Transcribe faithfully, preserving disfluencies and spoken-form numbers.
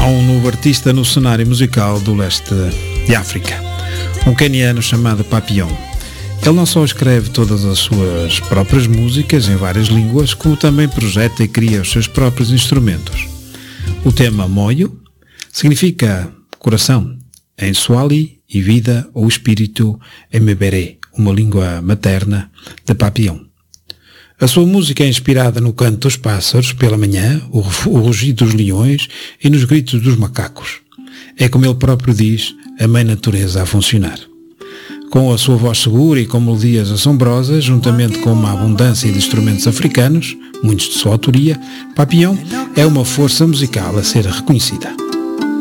um novo artista no cenário musical do leste de África, um queniano chamado Papillon. Ele não só escreve todas as suas próprias músicas em várias línguas, como também projeta e cria os seus próprios instrumentos. O tema Moyo significa coração em Swahili e vida ou espírito em Mebere, uma língua materna de Papillon. A sua música é inspirada no canto dos pássaros pela manhã, o, o rugido dos leões e nos gritos dos macacos. É, como ele próprio diz, a mãe natureza a funcionar. Com a sua voz segura e com melodias assombrosas, juntamente com uma abundância de instrumentos africanos, muitos de sua autoria, Papillon é uma força musical a ser reconhecida.